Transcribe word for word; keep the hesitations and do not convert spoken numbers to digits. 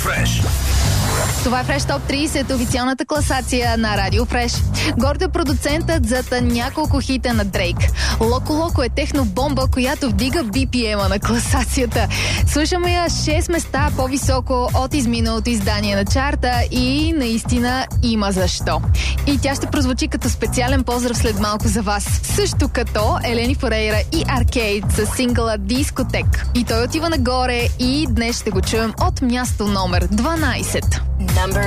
Фреш. Това е Фреш Топ трийсет, официалната класация на Радио Фреш. Горд е продуцентът зад няколко хита на Дрейк. Локо Локо е технобомба, която вдига би пи ем-а на класацията. Слушаме я шест места по-високо от изминалото издание на чарта и наистина има защо. И тя ще прозвучи като специален поздрав след малко за вас. Също като Елени Форейра и Аркейд с сингъла Дискотек. И той отива нагоре и днес ще го чуем от място номер дванайсет. Number